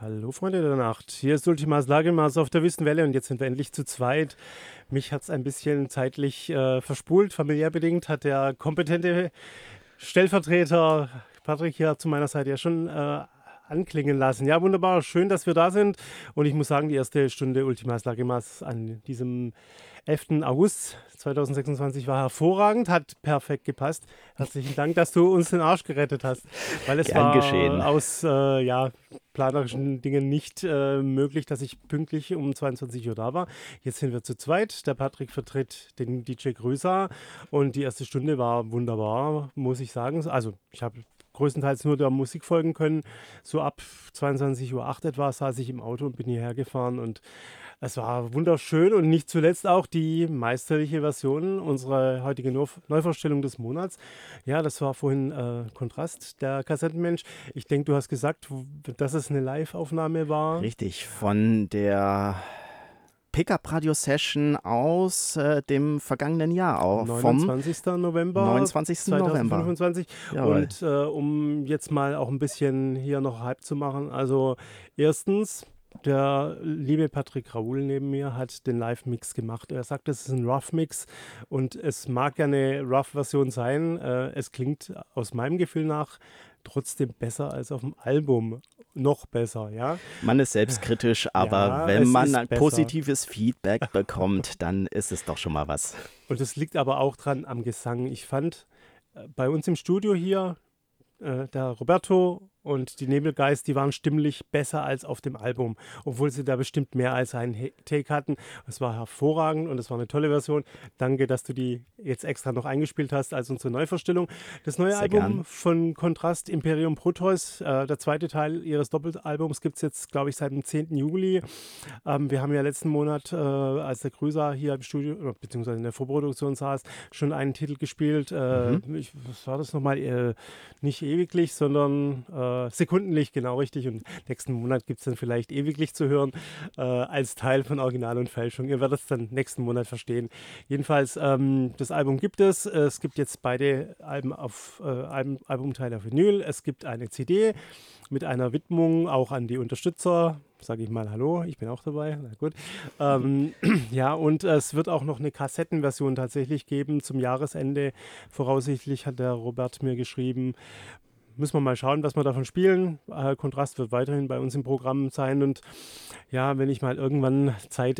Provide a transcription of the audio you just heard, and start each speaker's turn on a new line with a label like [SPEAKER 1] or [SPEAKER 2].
[SPEAKER 1] Hallo Freunde der Nacht, hier ist Ultimas Lagermaß auf der Wüstenwelle und jetzt sind wir endlich zu zweit. Mich hat es ein bisschen zeitlich verspult, familiär bedingt, hat der kompetente Stellvertreter Patrick hier zu meiner Seite ja schon anklingen lassen. Ja, wunderbar, schön, dass wir da sind und ich muss sagen, die erste Stunde Ultimas Lagermaß an diesem 11. August 2026 war hervorragend, hat perfekt gepasst. Herzlichen Dank, dass du uns den Arsch gerettet hast, weil es
[SPEAKER 2] Gern
[SPEAKER 1] war
[SPEAKER 2] geschehen.
[SPEAKER 1] aus planerischen Dingen nicht möglich, dass ich pünktlich um 22 Uhr da war. Jetzt sind wir zu zweit. Der Patrick vertritt den DJ Grüßer und die erste Stunde war wunderbar, muss ich sagen. Also ich habe größtenteils nur der Musik folgen können. So ab 22:08 Uhr etwa saß ich im Auto und bin hierher gefahren und es war wunderschön und nicht zuletzt auch die meisterliche Version unserer heutigen Neuvorstellung des Monats. Ja, das war vorhin Kontrast, der Kassettenmensch. Ich denke, du hast gesagt, dass es eine Live-Aufnahme war.
[SPEAKER 2] Richtig, von der Pickup-Radio-Session aus dem vergangenen Jahr, auch vom
[SPEAKER 1] 29. November
[SPEAKER 2] 29. November.
[SPEAKER 1] 2025.
[SPEAKER 2] Jawohl,
[SPEAKER 1] Und um jetzt mal auch ein bisschen hier noch Hype zu machen, also erstens, der liebe Patrick Raoul neben mir hat den Live-Mix gemacht. Er sagt, es ist ein Rough-Mix und es mag ja eine Rough-Version sein. Es klingt aus meinem Gefühl nach trotzdem besser als auf dem Album. Noch besser, ja?
[SPEAKER 2] man ist selbstkritisch, aber
[SPEAKER 1] Ja,
[SPEAKER 2] wenn
[SPEAKER 1] es
[SPEAKER 2] man
[SPEAKER 1] ist
[SPEAKER 2] ein
[SPEAKER 1] besser.
[SPEAKER 2] positives Feedback bekommt, dann ist es doch schon mal was.
[SPEAKER 1] Und es liegt aber auch dran am Gesang. Ich fand bei uns im Studio hier, der Roberto und die Nebelgeist, die waren stimmlich besser als auf dem Album, obwohl sie da bestimmt mehr als einen Take hatten. Es war hervorragend und es war eine tolle Version. Danke, dass du die jetzt extra noch eingespielt hast als unsere Neuvorstellung. Das neue
[SPEAKER 2] Sehr
[SPEAKER 1] Album
[SPEAKER 2] gern.
[SPEAKER 1] von Kontrast, Imperium Proteus, der zweite Teil ihres Doppelalbums, gibt es jetzt, glaube ich, seit dem 10. Juli. Wir haben ja letzten Monat, als der Grüßer hier im Studio, beziehungsweise in der Vorproduktion saß, schon einen Titel gespielt.
[SPEAKER 2] Mhm.
[SPEAKER 1] Was war das nochmal? Nicht ewiglich, sondern sekundlich, genau richtig. Und nächsten Monat gibt es dann vielleicht ewiglich zu hören, als Teil von Original und Fälschung. Ihr werdet es dann nächsten Monat verstehen. Jedenfalls, das Album gibt es. Es gibt jetzt beide Alben auf Albumteile auf Vinyl. Es gibt eine CD mit einer Widmung auch an die Unterstützer. Sage ich mal Hallo, ich bin auch dabei. Na gut. Ähm, ja, und es wird auch noch eine Kassettenversion tatsächlich geben zum Jahresende. Voraussichtlich hat der Robert mir geschrieben. Müssen wir mal schauen, was wir davon spielen. Kontrast wird weiterhin bei uns im Programm sein. Und ja, wenn ich mal irgendwann Zeit